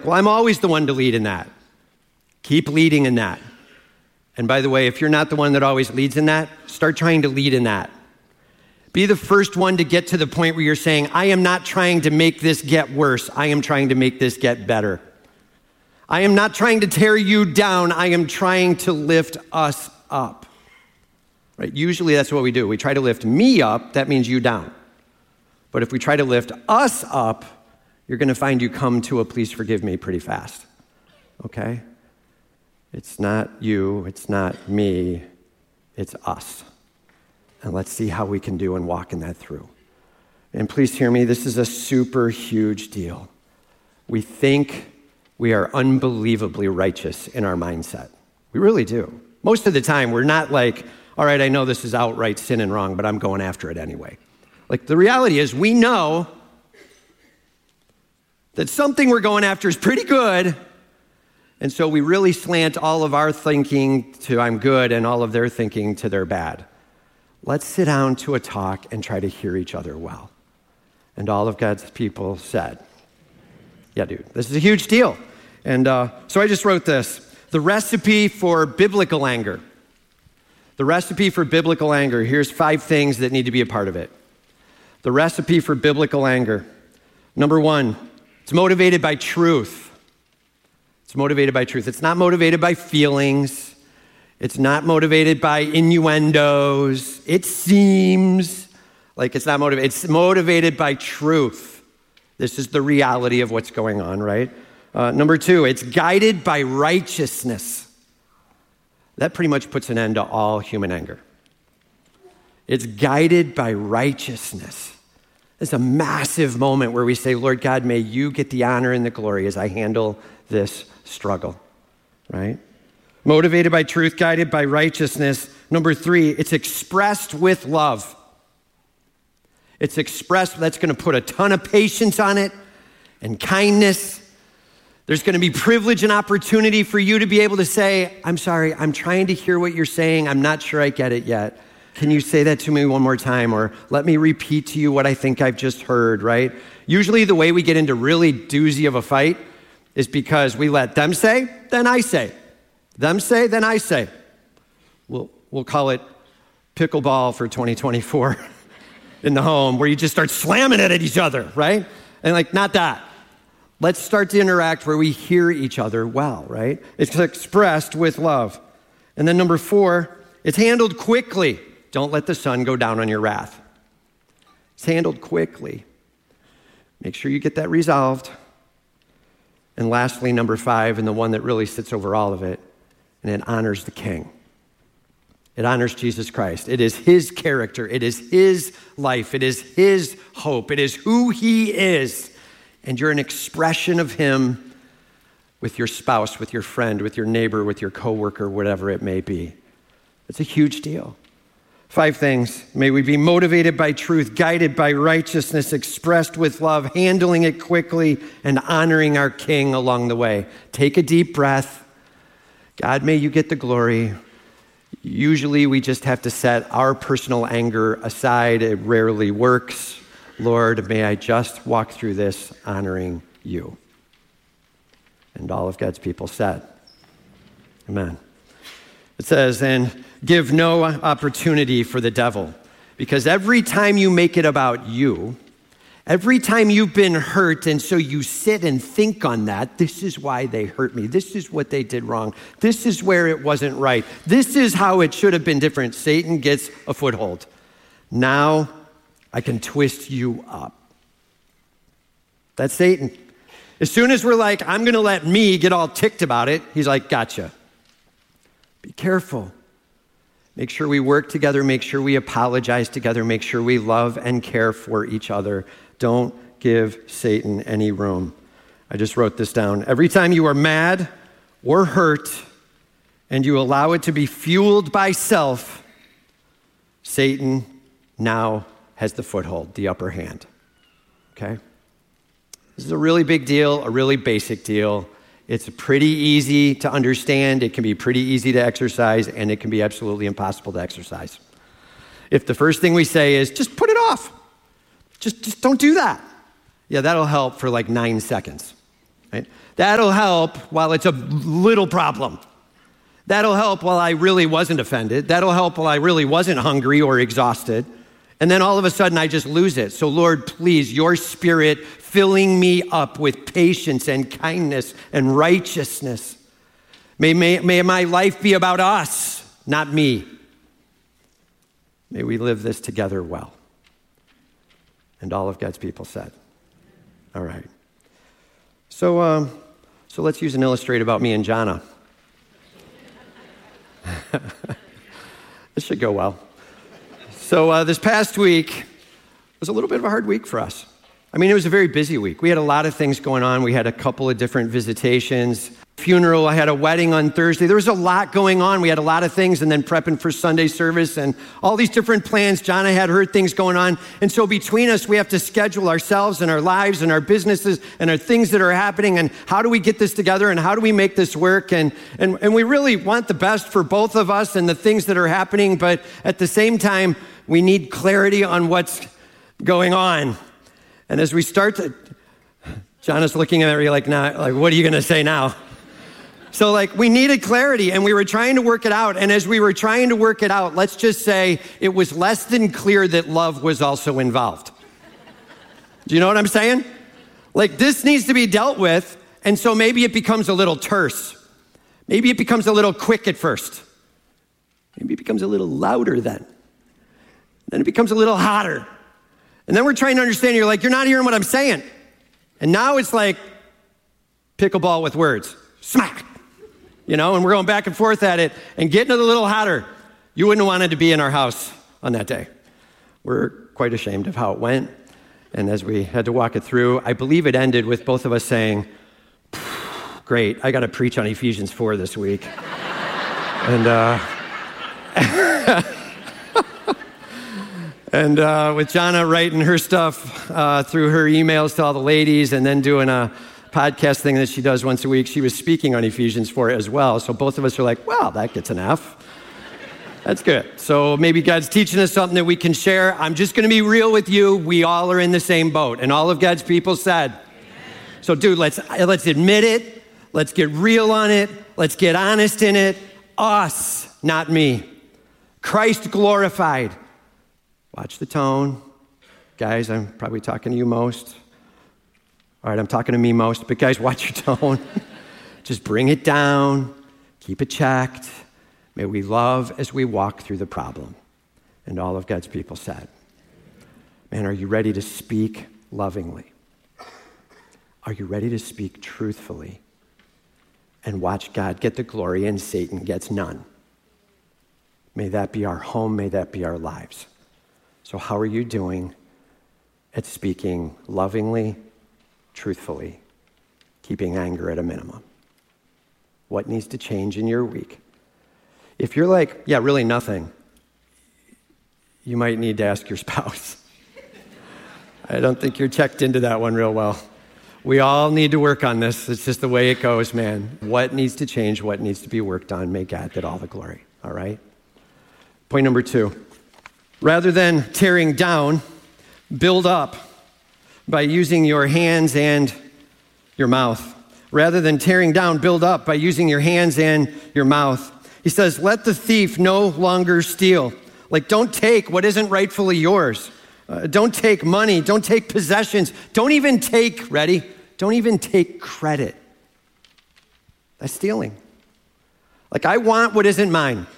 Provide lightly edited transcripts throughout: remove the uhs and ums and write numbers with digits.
well, I'm always the one to lead in that. Keep leading in that. And by the way, if you're not the one that always leads in that, start trying to lead in that. Be the first one to get to the point where you're saying, I am not trying to make this get worse. I am trying to make this get better. I am not trying to tear you down. I am trying to lift us up. Right? Usually that's what we do. We try to lift me up. That means you down. But if we try to lift us up, you're going to find you come to a please forgive me pretty fast. Okay? It's not you. It's not me. It's us. And let's see how we can do and walk in that through. And please hear me, this is a super huge deal. We think we are unbelievably righteous in our mindset. We really do. Most of the time, we're not like, all right, I know this is outright sin and wrong, but I'm going after it anyway. Like, the reality is we know that something we're going after is pretty good, and so we really slant all of our thinking to I'm good and all of their thinking to they're bad. Let's sit down to a talk and try to hear each other well. And all of God's people said, yeah, dude, this is a huge deal. And so I just wrote this, the recipe for biblical anger. The recipe for biblical anger. Here's 5 things that need to be a part of it. The recipe for biblical anger. Number 1, it's motivated by truth. It's motivated by truth. It's not motivated by feelings. It's not motivated by innuendos. It seems like it's not motivated. It's motivated by truth. This is the reality of what's going on, right? Number 2, it's guided by righteousness. That pretty much puts an end to all human anger. It's guided by righteousness. It's a massive moment where we say, Lord God, may you get the honor and the glory as I handle this struggle, right? Motivated by truth, guided by righteousness. Number 3, it's expressed with love. It's expressed, that's going to put a ton of patience on it and kindness. There's going to be privilege and opportunity for you to be able to say, I'm sorry, I'm trying to hear what you're saying. I'm not sure I get it yet. Can you say that to me one more time? Or let me repeat to you what I think I've just heard, right? Usually the way we get into really doozy of a fight is because we let them say, then I say. Them say, then I say. We'll call it pickleball for 2024 in the home, where you just start slamming it at each other, right? And like, not that. Let's start to interact where we hear each other well, right? It's expressed with love. And then number 4, it's handled quickly. Don't let the sun go down on your wrath. It's handled quickly. Make sure you get that resolved. And lastly, number 5, and the one that really sits over all of it, and it honors the King. It honors Jesus Christ. It is his character. It is his life. It is his hope. It is who he is. And you're an expression of him with your spouse, with your friend, with your neighbor, with your coworker, whatever it may be. It's a huge deal. 5 things. May we be motivated by truth, guided by righteousness, expressed with love, handling it quickly, and honoring our King along the way. Take a deep breath. God, may you get the glory. Usually we just have to set our personal anger aside. It rarely works. Lord, may I just walk through this honoring you. And all of God's people said, amen. It says, and give no opportunity for the devil, because every time you make it about you, every time you've been hurt, and so you sit and think on that, this is why they hurt me. This is what they did wrong. This is where it wasn't right. This is how it should have been different. Satan gets a foothold. Now I can twist you up. That's Satan. As soon as we're like, I'm going to let me get all ticked about it, he's like, gotcha. Be careful. Make sure we work together. Make sure we apologize together. Make sure we love and care for each other. Don't give Satan any room. I just wrote this down. Every time you are mad or hurt and you allow it to be fueled by self, Satan now has the foothold, the upper hand. Okay? This is a really big deal, a really basic deal. It's pretty easy to understand. It can be pretty easy to exercise, and it can be absolutely impossible to exercise. If the first thing we say is, just put it off. Just don't do that. Yeah, that'll help for like 9 seconds. right? That'll help while it's a little problem. That'll help while I really wasn't offended. That'll help while I really wasn't hungry or exhausted. And then all of a sudden I just lose it. So Lord, please, your Spirit filling me up with patience and kindness and righteousness. May my life be about us, not me. May we live this together well. And all of God's people said, all right. So let's use an illustrate about me and Jana. This should go well. So this past week was a little bit of a hard week for us. I mean, it was a very busy week. We had a lot of things going on. We had a couple of different visitations, funeral. I had a wedding on Thursday. There was a lot going on. We had a lot of things, and then prepping for Sunday service and all these different plans. Jana had her things going on. And so between us, we have to schedule ourselves and our lives and our businesses and our things that are happening. And how do we get this together? And how do we make this work? And we really want the best for both of us and the things that are happening. But at the same time, we need clarity on what's going on. And as we start to, Jana's looking at me like, nah, like, what are you going to say now? So we needed clarity, and we were trying to work it out. And as we were trying to work it out, let's just say it was less than clear that love was also involved. Do you know what I'm saying? This needs to be dealt with, and so maybe it becomes a little terse. Maybe it becomes a little quick at first. Maybe it becomes a little louder then. Then it becomes a little hotter. And then we're trying to understand, you're not hearing what I'm saying. And now it's like pickleball with words. Smack. And we're going back and forth at it and getting it a little hotter. You wouldn't have wanted to be in our house on that day. We're quite ashamed of how it went. And as we had to walk it through, I believe it ended with both of us saying, great, I got to preach on Ephesians 4 this week. And with Jana writing her stuff through her emails to all the ladies and then doing a podcast thing that she does once a week, she was speaking on Ephesians 4 as well. So both of us are like, well, that gets an F. That's good. So maybe God's teaching us something that we can share. I'm just going to be real with you. We all are in the same boat. And all of God's people said. Amen. So dude, let's admit it. Let's get real on it. Let's get honest in it. Us, not me. Christ glorified. Watch the tone. Guys, I'm probably talking to you most. All right, I'm talking to me most, but guys, watch your tone. Just bring it down. Keep it checked. May we love as we walk through the problem. And all of God's people said, man, are you ready to speak lovingly? Are you ready to speak truthfully? And watch God get the glory and Satan gets none. May that be our home. May that be our lives. So how are you doing at speaking lovingly, truthfully, keeping anger at a minimum? What needs to change in your week? If you're like, yeah, really nothing, you might need to ask your spouse. I don't think you're checked into that one real well. We all need to work on this. It's just the way it goes, man. What needs to change? What needs to be worked on? May God get all the glory, all right? Point number 2. Rather than tearing down, build up by using your hands and your mouth. Rather than tearing down, build up by using your hands and your mouth. He says, let the thief no longer steal. Don't take what isn't rightfully yours. Don't take money. Don't take possessions. Don't even take, ready? Don't even take credit. That's stealing. I want what isn't mine.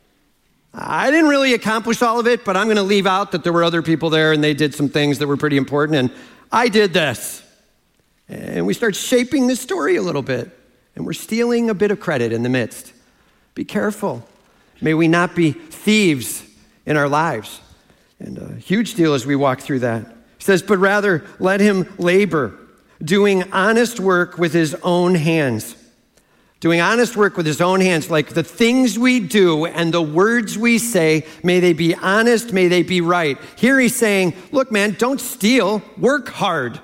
I didn't really accomplish all of it, but I'm going to leave out that there were other people there and they did some things that were pretty important, and I did this. And we start shaping the story a little bit, and we're stealing a bit of credit in the midst. Be careful. May we not be thieves in our lives. And a huge deal as we walk through that. He says, but rather let him labor, doing honest work with his own hands. Doing honest work with his own hands, the things we do and the words we say, may they be honest, may they be right. Here he's saying, look, man, don't steal, work hard.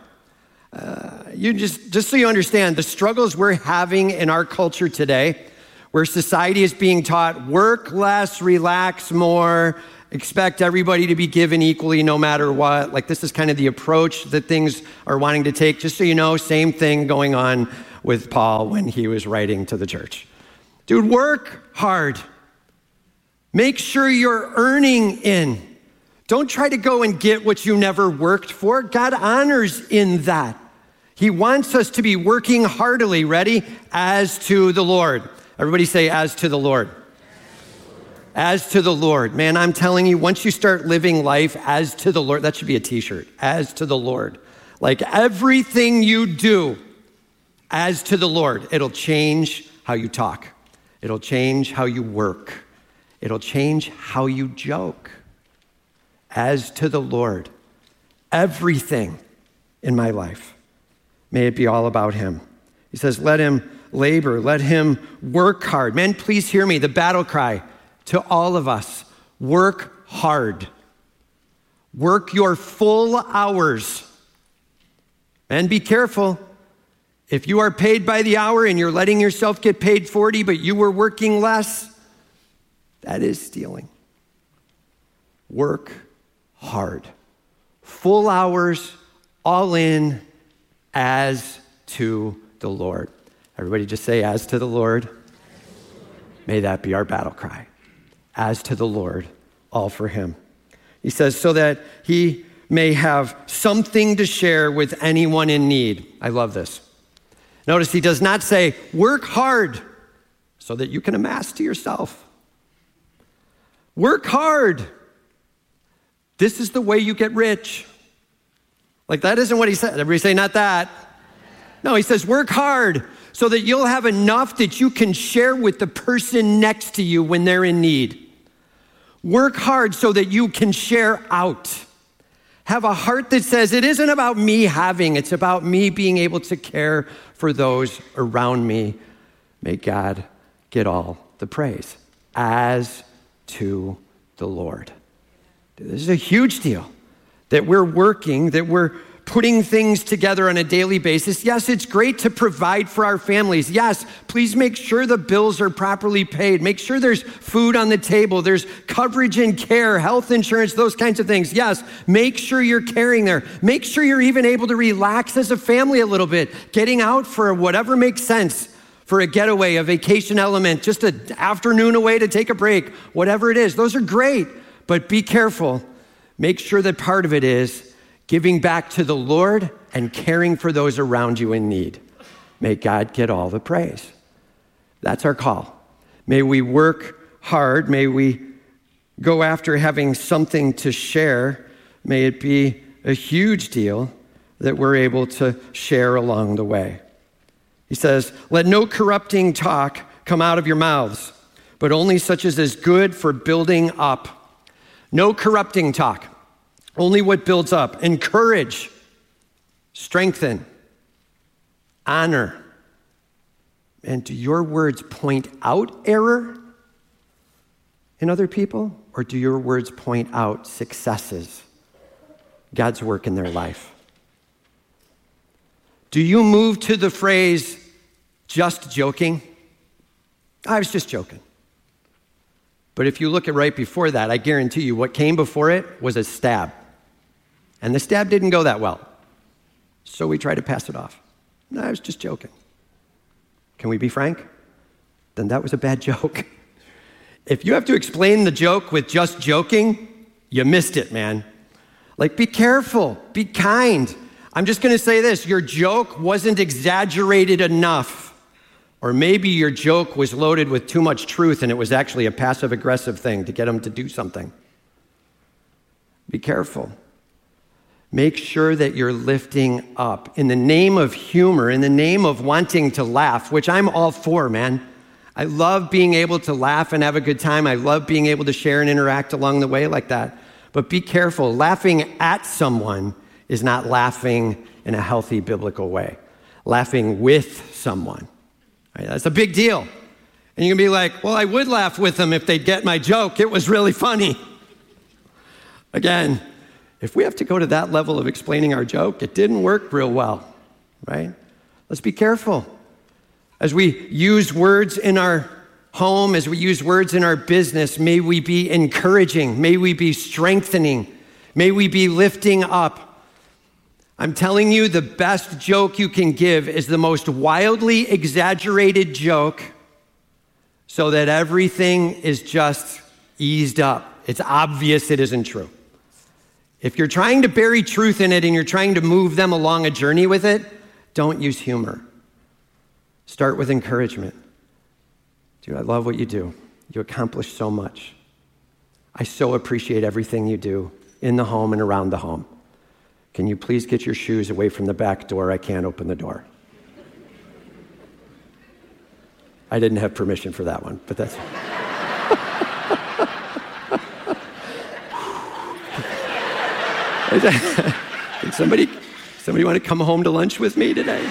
You just so you understand, the struggles we're having in our culture today, where society is being taught, work less, relax more, expect everybody to be given equally no matter what. This is kind of the approach that things are wanting to take. Just so you know, same thing going on with Paul when he was writing to the church. Dude, work hard. Make sure you're earning in. Don't try to go and get what you never worked for. God honors in that. He wants us to be working heartily, ready? As to the Lord. Everybody say, as to the Lord. As to the Lord. Man, I'm telling you, once you start living life as to the Lord, that should be a t-shirt, as to the Lord. Like everything you do as to the Lord, it'll change how you talk. It'll change how you work. It'll change how you joke. As to the Lord, everything in my life, may it be all about him. He says, let him labor, let him work hard. Men, please hear me, the battle cry to all of us, work hard. Work your full hours. And be careful. If you are paid by the hour and you're letting yourself get paid 40, but you were working less, that is stealing. Work hard. Full hours, all in, as to the Lord. Everybody just say, as to the Lord. May that be our battle cry. As to the Lord, all for him. He says, so that he may have something to share with anyone in need. I love this. Notice he does not say, work hard so that you can amass to yourself. Work hard. This is the way you get rich. Like that isn't what he said. Everybody say, not that. No, he says, work hard so that you'll have enough that you can share with the person next to you when they're in need. Work hard so that you can share out. Have a heart that says, it isn't about me having, it's about me being able to care for those around me. May God get all the praise. As to the Lord. This is a huge deal that we're working, that we're putting things together on a daily basis. Yes, it's great to provide for our families. Yes, please make sure the bills are properly paid. Make sure there's food on the table. There's coverage and care, health insurance, those kinds of things. Yes, make sure you're caring there. Make sure you're even able to relax as a family a little bit, getting out for whatever makes sense, for a getaway, a vacation element, just an afternoon away to take a break, whatever it is. Those are great, but be careful. Make sure that part of it is giving back to the Lord and caring for those around you in need. May God get all the praise. That's our call. May we work hard. May we go after having something to share. May it be a huge deal that we're able to share along the way. He says, let no corrupting talk come out of your mouths, but only such as is good for building up. No corrupting talk. Only what builds up. Encourage, strengthen, honor. And do your words point out error in other people? Or do your words point out successes, God's work in their life? Do you move to the phrase, just joking? I was just joking. But if you look at right before that, I guarantee you what came before it was a stab. And the stab didn't go that well. So we try to pass it off. No, I was just joking. Can we be frank? Then that was a bad joke. If you have to explain the joke with just joking, you missed it, man. Like, be careful, be kind. I'm just going to say this, your joke wasn't exaggerated enough. Or maybe your joke was loaded with too much truth and it was actually a passive-aggressive thing to get them to do something. Be careful. Make sure that you're lifting up. In the name of humor, in the name of wanting to laugh, which I'm all for, man. I love being able to laugh and have a good time. I love being able to share and interact along the way like that. But be careful. Laughing at someone is not laughing in a healthy biblical way. Laughing with someone. Right? That's a big deal. And you can be like, well, I would laugh with them if they'd get my joke. It was really funny. Again, if we have to go to that level of explaining our joke, it didn't work real well, right? Let's be careful. As we use words in our home, as we use words in our business, may we be encouraging, may we be strengthening, may we be lifting up. I'm telling you, the best joke you can give is the most wildly exaggerated joke so that everything is just eased up. It's obvious it isn't true. If you're trying to bury truth in it and you're trying to move them along a journey with it, don't use humor. Start with encouragement. Dude, I love what you do. You accomplish so much. I so appreciate everything you do in the home and around the home. Can you please get your shoes away from the back door? I can't open the door. I didn't have permission for that one, but that's... Can somebody want to come home to lunch with me today?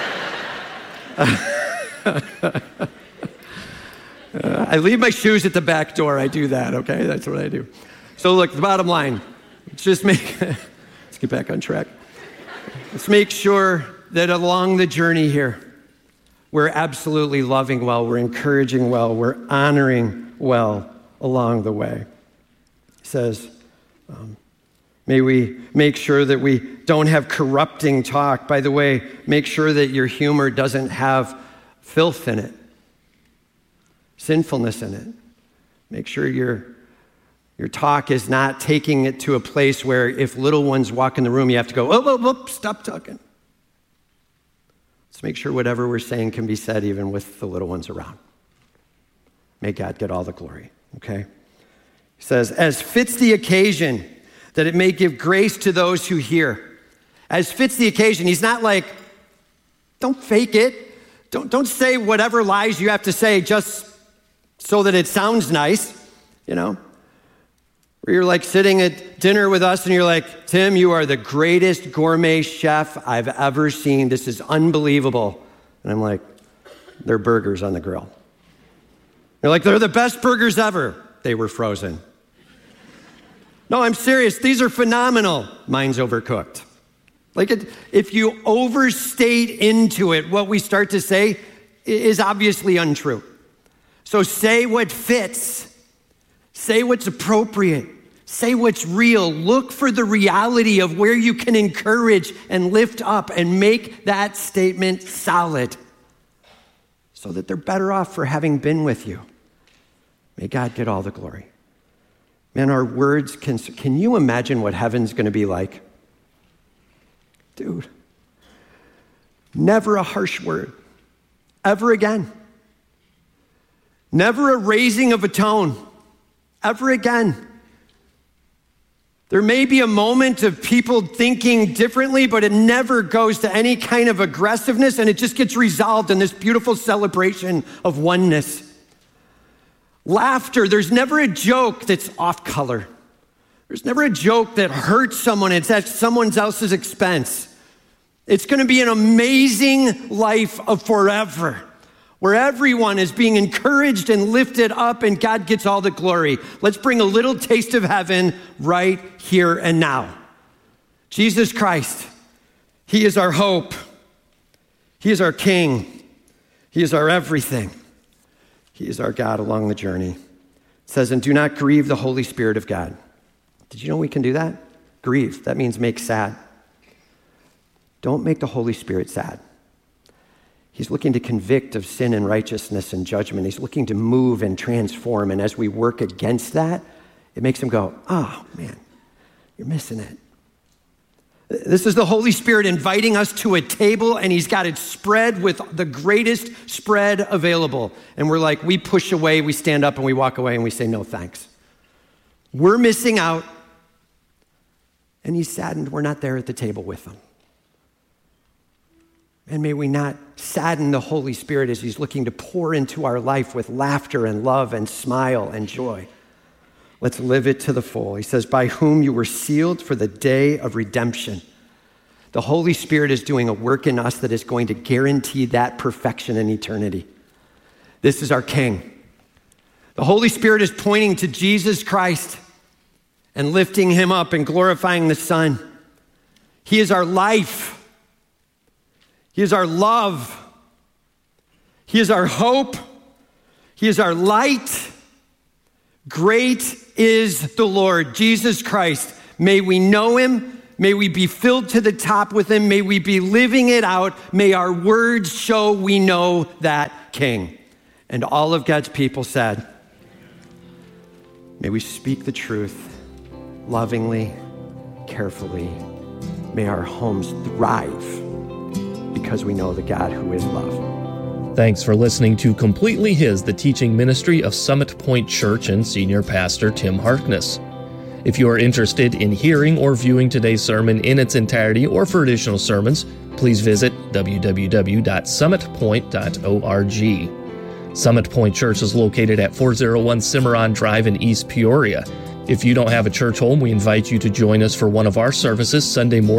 I leave my shoes at the back door. I do that, okay? That's what I do. So look, the bottom line, let's get back on track. Let's make sure that along the journey here, we're absolutely loving well, we're encouraging well, we're honoring well along the way. He says, may we make sure that we don't have corrupting talk. By the way, make sure that your humor doesn't have filth in it, sinfulness in it. Make sure your talk is not taking it to a place where if little ones walk in the room, you have to go, oh, stop talking. Let's make sure whatever we're saying can be said even with the little ones around. May God get all the glory, okay? He says, as fits the occasion, that it may give grace to those who hear. As fits the occasion. He's not like, don't fake it. Don't say whatever lies you have to say just so that it sounds nice, you know? Where you're like sitting at dinner with us and you're like, Tim, you are the greatest gourmet chef I've ever seen. This is unbelievable. And I'm like, they're burgers on the grill. They're like, they're the best burgers ever. They were frozen. No, I'm serious. These are phenomenal. Mine's overcooked. Like if you overstate into it, what we start to say is obviously untrue. So say what fits. Say what's appropriate. Say what's real. Look for the reality of where you can encourage and lift up and make that statement solid so that they're better off for having been with you. May God get all the glory. Man, our words, can you imagine what heaven's going to be like? Dude, never a harsh word, ever again. Never a raising of a tone, ever again. There may be a moment of people thinking differently, but it never goes to any kind of aggressiveness, and it just gets resolved in this beautiful celebration of oneness. Laughter, there's never a joke that's off color. There's never a joke that hurts someone. It's at someone else's expense. It's going to be an amazing life of forever, where everyone is being encouraged and lifted up and God gets all the glory. Let's bring a little taste of heaven right here and now. Jesus Christ, he is our hope. He is our King. He is our everything. He is our God along the journey. It says, and do not grieve the Holy Spirit of God. Did you know we can do that? Grieve, that means make sad. Don't make the Holy Spirit sad. He's looking to convict of sin and righteousness and judgment. He's looking to move and transform. And as we work against that, it makes him go, oh man, you're missing it. This is the Holy Spirit inviting us to a table, and he's got it spread with the greatest spread available. And we're like, we push away, we stand up and we walk away and we say, no thanks. We're missing out. And he's saddened we're not there at the table with him. And may we not sadden the Holy Spirit as he's looking to pour into our life with laughter and love and smile and joy. Let's live it to the full. He says, by whom you were sealed for the day of redemption. The Holy Spirit is doing a work in us that is going to guarantee that perfection in eternity. This is our King. The Holy Spirit is pointing to Jesus Christ and lifting him up and glorifying the Son. He is our life. He is our love. He is our hope. He is our light. Great is the Lord, Jesus Christ. May we know him. May we be filled to the top with him. May we be living it out. May our words show we know that King. And all of God's people said, may we speak the truth lovingly, carefully. May our homes thrive because we know the God who is love. Thanks for listening to Completely His, the teaching ministry of Summit Point Church and Senior Pastor Tim Harkness. If you are interested in hearing or viewing today's sermon in its entirety or for additional sermons, please visit www.summitpoint.org. Summit Point Church is located at 401 Cimarron Drive in East Peoria. If you don't have a church home, we invite you to join us for one of our services Sunday morning